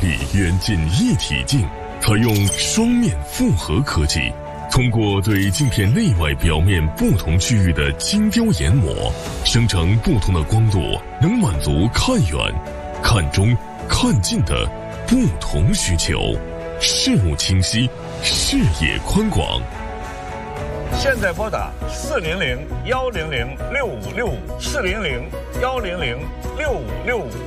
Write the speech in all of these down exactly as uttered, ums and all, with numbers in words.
力远近一体镜，采用双面复合科技，通过对镜片内外表面不同区域的精雕研磨，生成不同的光度，能满足看远、看中、看近的不同需求，视物清晰，视野宽广。 现在拨打四零零幺零零六五六五四零零幺零零六五六五。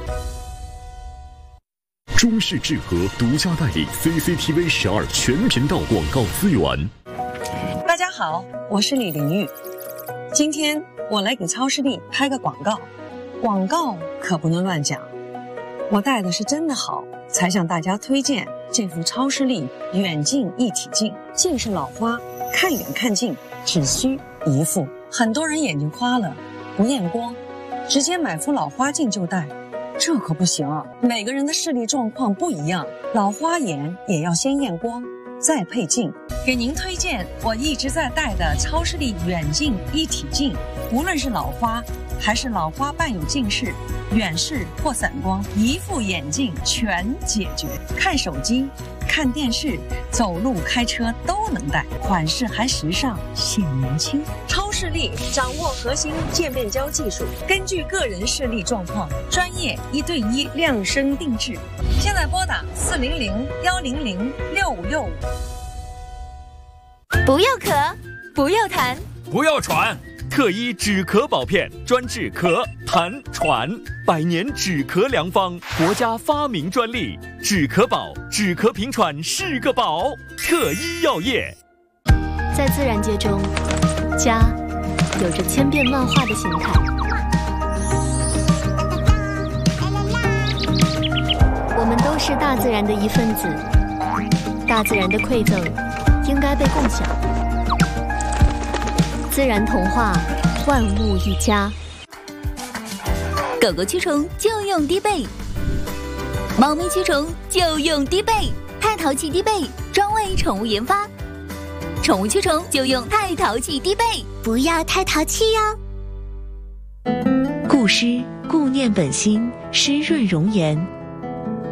中视智和独家代理 C C T V 十二全频道广告资源。 大家好，我是李玲玉。今天我来给超视力拍个广告，广告可不能乱讲。我带的是真的好，才向大家推荐这副超视力远近一体镜。近视老花，看远看近只需一副。很多人眼睛花了，不验光，直接买副老花镜就戴。这可不行啊！每个人的视力状况不一样，老花眼也要先验光，再配镜。给您推荐我一直在戴的超视力远近一体镜，无论是老花还是老花伴有近视、远视或散光，一副眼镜全解决。看手机、看电视、走路、开车都能戴，款式还时尚，显年轻。超视力掌握核心渐变焦技术，根据个人视力状况，专业一对一量身定制。现在拨打四零零幺零零六五六五。 不要咳，不要痰， 不要喘。特医止咳宝片专治咳、痰、喘，百年止咳良方，国家发明专利。止咳宝，止咳平喘是个宝。特医药业。 在自然界中，家有着千变万化的形态。我们都是大自然的一份子，大自然的馈赠应该被共享。自然童话，万物一家。 狗狗驱虫就用滴贝，猫咪驱虫就用滴贝，太淘气滴贝专为宠物研发，宠物驱虫就用太淘气滴贝， 不要太淘气哟。 固湿，固念本心，湿润容颜。